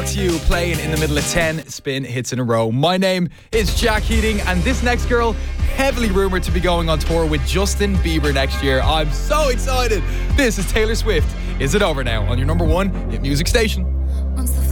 to You, playing in the middle of 10 spin hits in a row. My name is Jack Heating, and this next girl, heavily rumoured to be going on tour with Justin Bieber next year. I'm so excited. This is Taylor Swift. Is It Over Now on your number one hit music station.